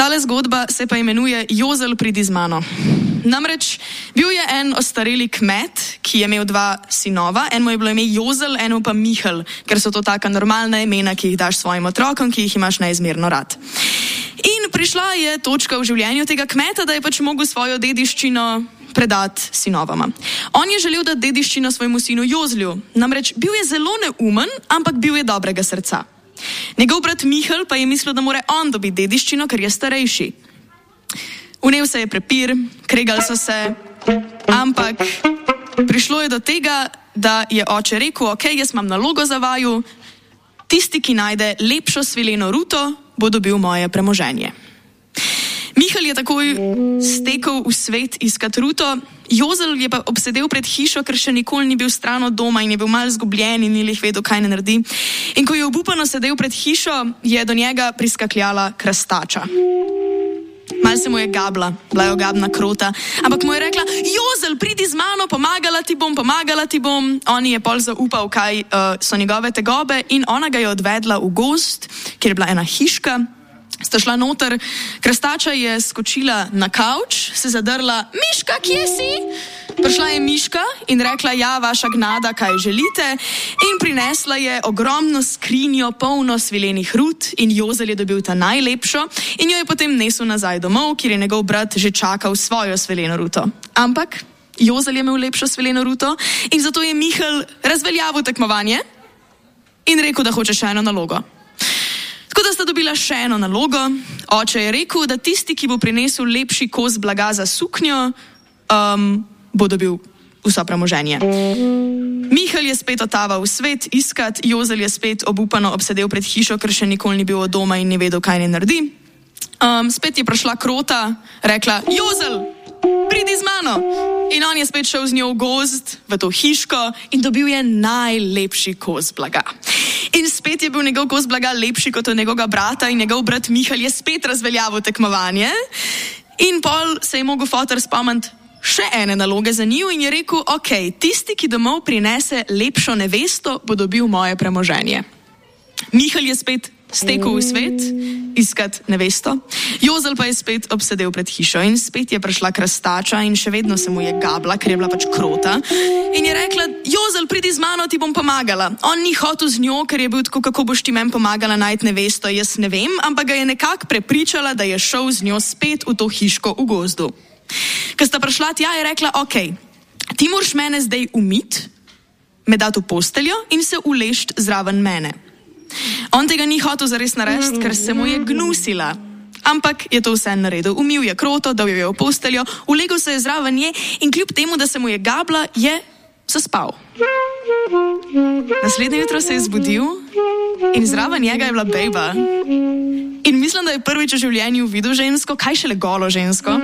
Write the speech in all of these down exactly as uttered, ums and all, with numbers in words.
Tale zgodba se pa imenuje Jozel, pridi z mano. Namreč bil je en ostareli kmet, ki je imel dva sinova, en mu je bilo ime Jozel, eno pa Michal, ker so to taka normalna imena, ki jih daš svojim otrokom, ki jih imaš neizmerno rad. In prišla je točka v življenju tega kmeta, da je pač mogel svojo dediščino predati sinovama. On je želel dati dediščino svojemu sinu Jozlju, namreč bil je zelo neumen, ampak bil je dobrega srca. Njegov brat Michal pa je mislil, da mora on dobiti dediščino, ker je starejši. Vnel se je prepir, kregali so se, ampak prišlo je do tega, da je oče rekel, ok, jaz imam nalogo za vaju, tisti, ki najde lepšo svileno ruto, bo dobil moje premoženje. Michal je takoj stekel v svet iskat ruto, Jozel je pa obsedel pred hišo, ker še nikoli ni bil stran od doma in je bil mal zgubljen in ni lih vedel, kaj ne naredi. In ko je obupano sedel pred hišo, je do njega priskakljala krastača. Mal se mu je gabla, bila je ogabna krota, ampak mu je rekla, Jozel, pridi z mano, pomagala ti bom, pomagala ti bom. On je pol zaupal, kaj uh, so njegove tegobe in ona ga je odvedla v gozd, kjer je bila ena hiška. Sta šla noter, krastača je skočila na kavč, se zadrla, Miška, kje si? Prišla je Miška in rekla, ja, vaša gnada, kaj želite? In prinesla je ogromno skrinjo, polno svilenih rut in Jozel je dobil ta najlepšo in jo je potem nesel nazaj domov, kjer je njegov brat že čakal svojo svileno ruto. Ampak Jozel je imel lepšo svileno ruto in zato je Michal razveljavil tekmovanje in rekel, da hoče še eno nalogo. Tako da sta dobila še eno nalogo. Oče je rekel, da tisti, ki bo prinesel lepši kos blaga za suknjo, um, bo dobil vso premoženje. Michal je spet otaval v svet iskat, Jozel je spet obupano obsedel pred hišo, ker še nikoli ni bil od doma in ni vedel, kaj ne naredi. Um, spet je prišla krota, rekla, Jozel, pridi z mano. In on je spet šel z njo v gozd, v to hiško in dobil je najlepši kos blaga. In spet je bil njegov kos blaga lepši kot od njegovega brata in njegov brat Michal je spet razveljavil tekmovanje. In pol se je mogel fotor spomniti še ene naloge za njiju in je rekel, ok, tisti, ki domov prinese lepšo nevesto, bo dobil moje premoženje. Michal je spet stekel v svet iskat nevesto, Jozel pa je spet obsedel pred hišo in spet je prišla krastača in še vedno se mu je gabla, ker je bila pač krota in je rekla, Jozel, pridi z mano, ti bom pomagala. On ni hotel z njo, ker je bil tako, kako boš ti meni pomagala najti nevesto, jaz ne vem, ampak ga je nekako prepričala, da je šel z njo spet v to hiško v gozdu. Ko sta prišla tja, je rekla, ok, ti moraš mene zdaj umit, me dati v posteljo in se ulešt zraven mene. On tega ni hotel zares narediti, ker se mu je gnusila. Ampak je to vse naredil. Umil je kroto, dal jo je v posteljo, ulegel se je zraven nje in kljub temu, da se mu je gabla, je zaspal. Naslednje jutro se je zbudil in zraven njega je bila bejba. In mislim, da je prvič v življenju videl žensko, kaj šele golo žensko.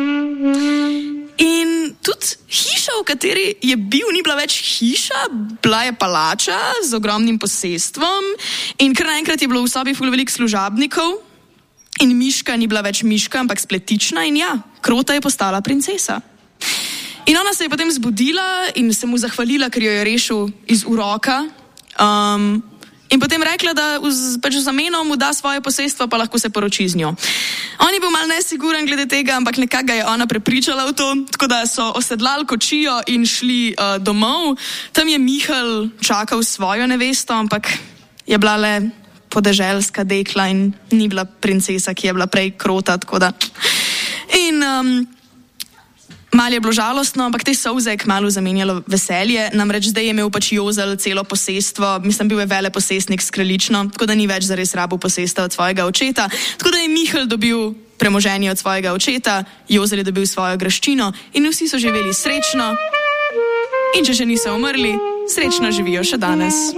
In tudi hiša, v kateri je bil, ni bila več hiša, bila je palača z ogromnim posestvom in kar naenkrat je bilo v sobi ful veliko služabnikov in Miška ni bila več Miška, ampak spletična in ja, krota je postala princesa. In ona se je potem zbudila in se mu zahvalila, ker jo je rešil iz uroka um, in potem rekla, da v, pač v zameno mu da svoje posestvo, pa lahko se poroči z njo. On je bil mal nesiguren glede tega, ampak nekako ga je ona prepričala v to, tako da so osedlali kočijo in šli uh, domov. Tam je Michal čakal svojo nevesto, ampak je bila le podeželska dekla in ni bila princesa, ki je bila prej krota, tako da. In um, mal je bilo žalostno, ampak te solze je kmalu zamenjalo veselje, namreč zdaj je imel pač Jozel celo posestvo, mislim, bil je veleposestnik s kraljično, tako da ni več zares rabil posesta od svojega očeta, tako da je Michal dobil premoženje od svojega očeta, Jozel je dobil svojo graščino in vsi so živeli srečno in če še niso umrli, srečno živijo še danes.